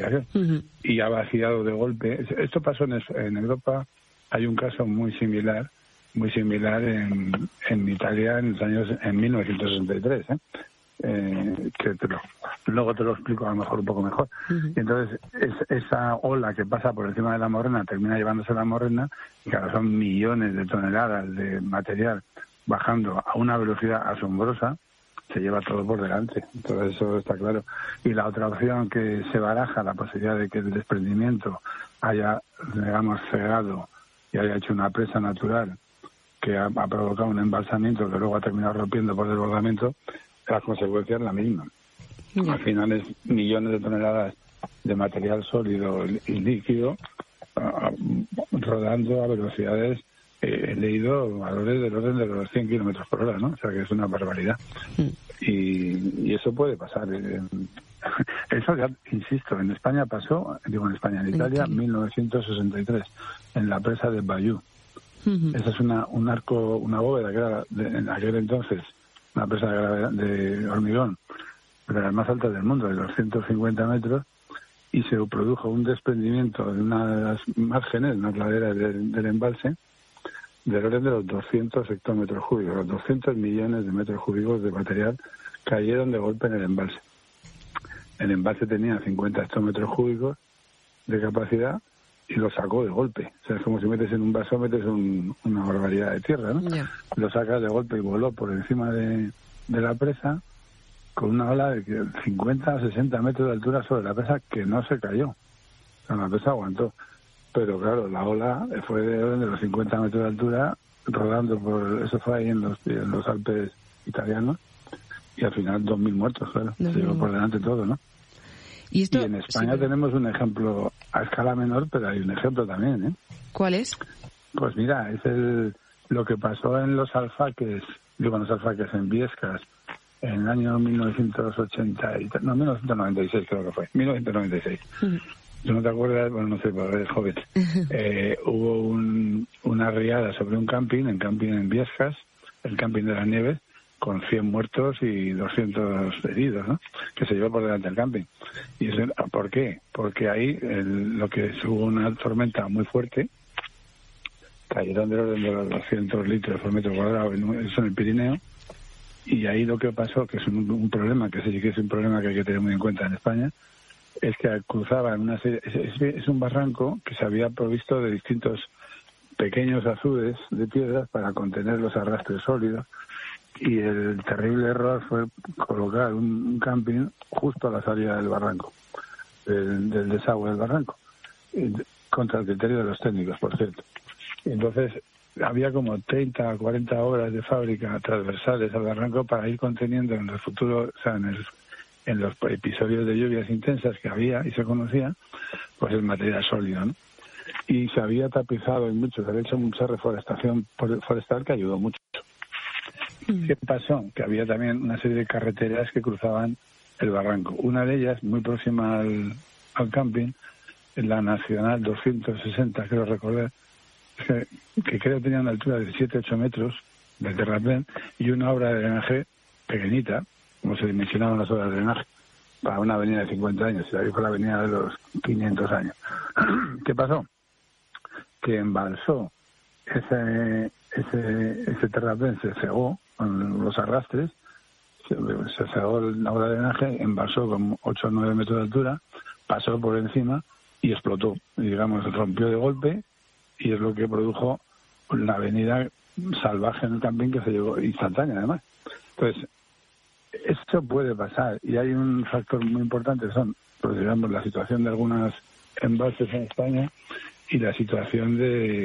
precipitación. Y ha vaciado de golpe. Esto pasó en Europa. Hay un caso muy similar en Italia en 1963, luego te lo explico a lo mejor un poco mejor. Y entonces esa ola que pasa por encima de la morrena termina llevándose la morrena, y claro, son millones de toneladas de material bajando a una velocidad asombrosa, se lleva todo por delante. Todo eso está claro. Y la otra opción que se baraja, la posibilidad de que el desprendimiento haya, digamos, cegado y haya hecho una presa natural que ha provocado un embalsamiento que luego ha terminado rompiendo por desbordamiento, la consecuencia es la misma. Al final es millones de toneladas de material sólido y líquido rodando a velocidades, he leído valores del orden de los 100 kilómetros por hora, ¿no? O sea que es una barbaridad. Y eso puede pasar. Eso ya, insisto, en España pasó, en Italia, 1963, en la presa de Bayou. Esa es una bóveda que era en aquel entonces una presa de hormigón, de las más altas del mundo, de 250 metros, y se produjo un desprendimiento de una de las márgenes, unas laderas del embalse, del orden de los 200 hectómetros cúbicos, los 200 millones de metros cúbicos de material cayeron de golpe en el embalse. El embalse tenía 50 hectómetros cúbicos de capacidad y lo sacó de golpe. O sea, es como si metes en un vaso, metes una barbaridad de tierra, ¿no? Yeah. Lo sacas de golpe y voló por encima de la presa con una ola de 50 a 60 metros de altura sobre la presa, que no se cayó. O sea, la presa aguantó. Pero claro, la ola fue de orden de los 50 metros de altura, rodando eso fue ahí en los Alpes italianos, y al final 2.000 muertos, claro. Se llevó por delante todo, ¿no? Y en España tenemos un ejemplo a escala menor, pero hay un ejemplo también, ¿eh? ¿Cuál es? Pues mira, es lo que pasó en los Alfaques en Biescas, en el año 1996 creo que fue, 1996. ¿Tú no te acuerdas? Bueno, no sé, porque eres joven. Hubo una riada sobre un camping en Biescas, el camping de las Nieves, con 100 muertos y 200 heridos, ¿no? Que se llevó por delante el camping. ¿Y eso, por qué? Porque ahí hubo una tormenta muy fuerte, cayeron del orden de los 200 litros por metro cuadrado, eso en el Pirineo, y ahí lo que pasó, que es un problema, que sí que es un problema que hay que tener muy en cuenta en España, es que cruzaban es un barranco que se había provisto de distintos pequeños azudes de piedras para contener los arrastres sólidos, y el terrible error fue colocar un camping justo a la salida del barranco, del desagüe del barranco, contra el criterio de los técnicos, por cierto. Entonces había como 30 a 40 obras de fábrica transversales al barranco para ir conteniendo en el futuro, o sea, en los episodios de lluvias intensas que había y se conocía, pues el material sólido, ¿no? Y se había tapizado en mucho, se había hecho mucha reforestación forestal que ayudó mucho. ¿Qué pasó? Que había también una serie de carreteras que cruzaban el barranco. Una de ellas, muy próxima al camping, en la Nacional 260, creo recordar, que creo tenía una altura de 7-8 metros de terraplén, y una obra de drenaje pequeñita, como se dimensionaban las obras de drenaje, para una avenida de 50 años, y ahí fue la avenida de los 500 años. ¿Qué pasó? Que embalsó ese terraplén, se cegó con los arrastres, se cegó la obra de drenaje, embalsó con 8 o 9 metros de altura, pasó por encima y explotó, y digamos, rompió de golpe, y es lo que produjo la avenida salvaje en el camping, que se llevó instantánea además. Entonces, esto puede pasar, y hay un factor muy importante, son, pues digamos, la situación de algunos embalses en España y la situación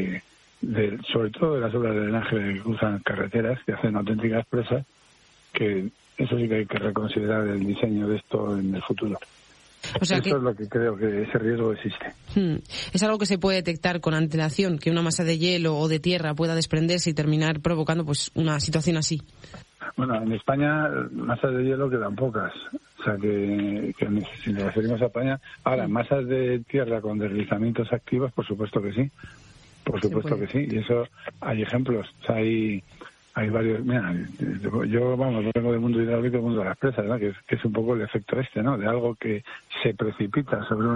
sobre todo de las obras de drenaje que cruzan carreteras, que hacen auténticas presas, que eso sí que hay que reconsiderar el diseño de esto en el futuro. O sea, eso es lo que creo, que ese riesgo existe. Es algo que se puede detectar con antelación, que una masa de hielo o de tierra pueda desprenderse y terminar provocando pues una situación así. Bueno, en España masas de hielo quedan pocas, o sea que si nos referimos a España, ahora masas de tierra con deslizamientos activos, por supuesto que sí, que sí, y eso hay ejemplos, o sea, hay varios. Mira, yo vengo del mundo hidráulico, del mundo de las presas, ¿no? Que es un poco el efecto ¿no? De algo que se precipita sobre un